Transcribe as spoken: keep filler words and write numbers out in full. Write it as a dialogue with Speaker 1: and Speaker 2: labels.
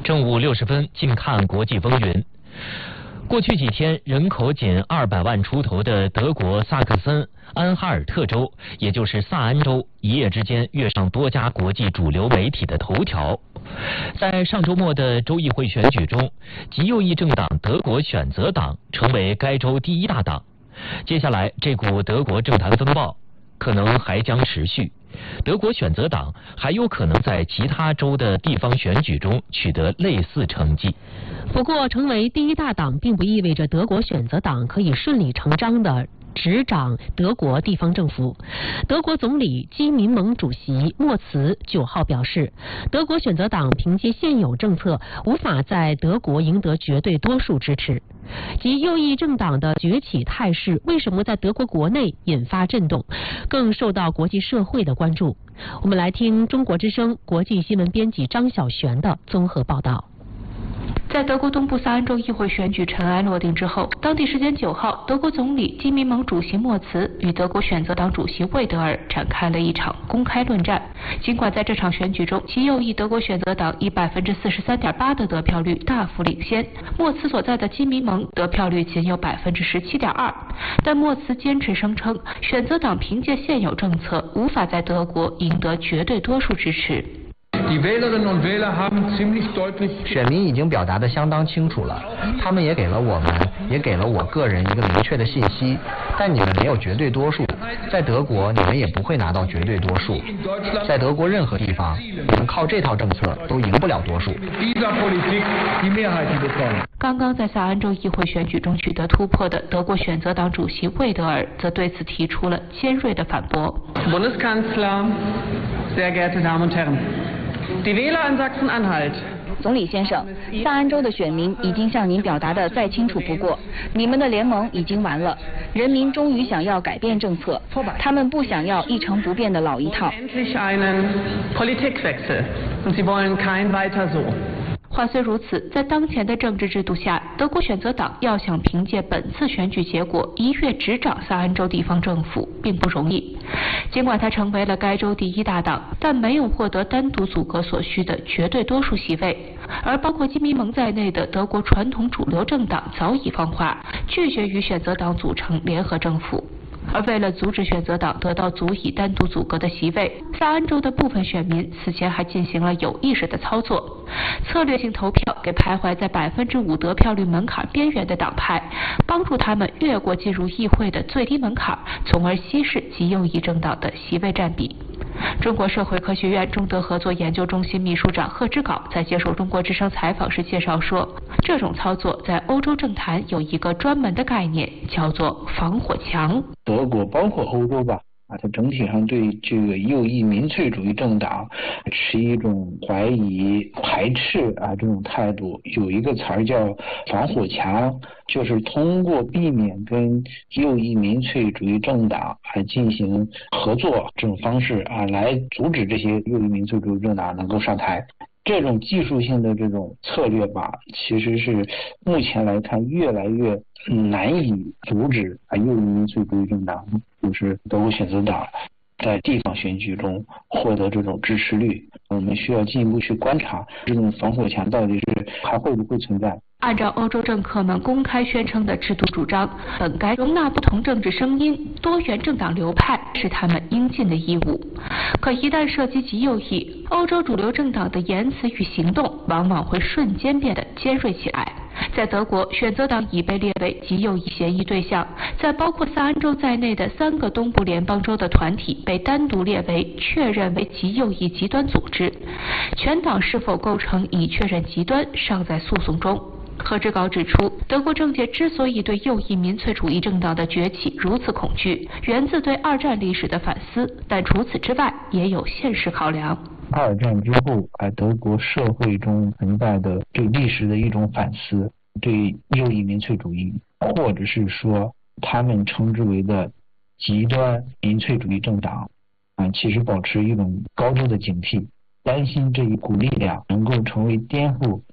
Speaker 1: 正午六十分，近看国际风云。过去几天，人口仅二百万出头的德国萨克森安哈尔特州，也就是萨安州，一夜之间跃上多家国际主流媒体的头条。在上周末的州议会选举中，极右翼政党德国选择党成为该州第一大党。接下来，这股德国政坛风暴可能还将持续。德国选择党还有可能在其他州的地方选举中取得类似成绩。
Speaker 2: 不过，成为第一大党并不意味着德国选择党可以顺理成章地执掌德国地方政府。德国总理基民盟主席默茨九号表示，德国选择党凭借现有政策无法在德国赢得绝对多数支持。极右翼政党的崛起态势为什么在德国国内引发震动，更受到国际社会的关注？我们来听中国之声国际新闻编辑张晓璇的综合报道。
Speaker 3: 在德国东部萨安州议会选举尘埃落定之后，当地时间九号，德国总理基民盟主席默茨与德国选择党主席魏德尔展开了一场公开论战。尽管在这场选举中，极右翼德国选择党以百分之四十三点八的得票率大幅领先，默茨所在的基民盟得票率仅有百分之十七点二。但默茨坚持声称，选择党凭借现有政策无法在德国赢得绝对多数支持。
Speaker 4: 选民已经表达得相当清楚了，他们也给了我们，也给了我个人一个明确的信息，但你们没有绝对多数，在德国你们也不会拿到绝对多数，在德国任何地方，你们靠这套政策都赢不了多数。
Speaker 3: 刚刚在萨安州议会选举中取得突破的德国选择党主席魏德尔则对此提出了尖锐的反驳。
Speaker 5: Bundeskanzler, sehr geehrte Damen und Herren, die Wähler in Sachsen-Anhalt。
Speaker 6: 总理先生，萨安州的选民已经向您表达的再清楚不过，你们的联盟已经完了，人民终于想要改变政策，他们不想要一成不变的老一套。
Speaker 3: 话虽如此，在当前的政治制度下，德国选择党要想凭借本次选举结果一跃执掌萨安州地方政府并不容易。尽管它成为了该州第一大党，但没有获得单独组阁所需的绝对多数席位，而包括基民盟在内的德国传统主流政党早已放话，拒绝与选择党组成联合政府。而为了阻止选择党得到足以单独组阁的席位，萨安州的部分选民此前还进行了有意识的操作，策略性投票给徘徊在百分之五得票率门槛边缘的党派，帮助他们越过进入议会的最低门槛，从而稀释极右翼政党的席位占比。中国社会科学院中德合作研究中心秘书长贺之镐在接受中国之声采访时介绍说，这种操作在欧洲政坛有一个专门的概念，叫做防火墙。
Speaker 7: 德国包括欧洲吧，啊，它整体上对这个右翼民粹主义政党持一种怀疑、排斥啊这种态度。有一个词儿叫防火墙，就是通过避免跟右翼民粹主义政党来进行合作这种方式啊，来阻止这些右翼民粹主义政党能够上台。这种技术性的这种策略吧，其实是目前来看越来越难以阻止啊右翼民粹主义政党，就是德国选择党在地方选举中获得这种支持率。我们需要进一步去观察这种防火墙到底是还会不会存在。
Speaker 3: 按照欧洲政客们公开宣称的制度主张，本该容纳不同政治声音、多元政党流派是他们应尽的义务。可一旦涉及极右翼，欧洲主流政党的言辞与行动往往会瞬间变得尖锐起来。在德国，选择党已被列为极右翼嫌疑对象，在包括萨安州在内的三个东部联邦州的团体被单独列为确认为极右翼极端组织，全党是否构成已确认极端尚在诉讼中。贺之镐指出，德国政界之所以对右翼民粹主义政党的崛起如此恐惧，源自对二战历史的反思，但除此之外也有现实考量。
Speaker 7: 二战之后，在德国社会中存在的对历史的一种反思，对右翼民粹主义，或者是说他们称之为的极端民粹主义政党，啊，其实保持一种高度的警惕，担心这一股力量能够成为颠覆